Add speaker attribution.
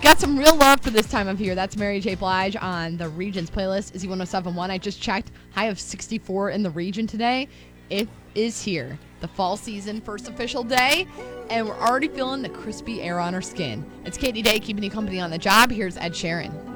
Speaker 1: got some real love for this time of year. That's Mary J. Blige on the Region's playlist, Izzy 107.1. I just checked. High of 64 in the region today. It is here. The fall season, first official day, and we're already feeling the crispy air on our skin. It's Katie Day keeping you company on the job. Here's Ed Sheeran.